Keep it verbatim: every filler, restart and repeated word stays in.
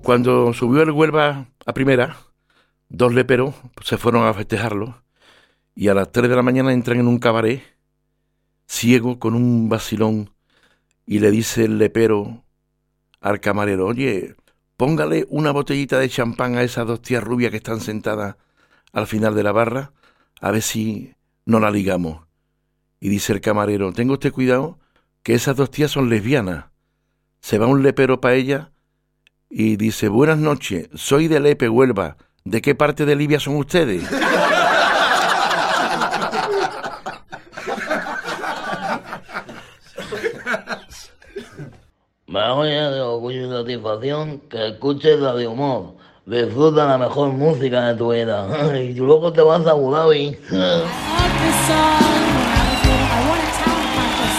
Cuando subió el Huelva a primera, dos leperos se fueron a festejarlo y a las tres de la mañana entran en un cabaret, ciego, con un vacilón, y le dice el lepero al camarero: oye, póngale una botellita de champán a esas dos tías rubias que están sentadas al final de la barra, a ver si no la ligamos. Y dice el camarero: tenga usted cuidado, que esas dos tías son lesbianas. Se va un lepero para ella y dice: buenas noches, soy de Lepe, Huelva. ¿De qué parte de Libia son ustedes? Me voy de orgullo y satisfacción que escuches la de humor. Disfruta la mejor música de tu vida. Y luego te vas a Abu Dhabi.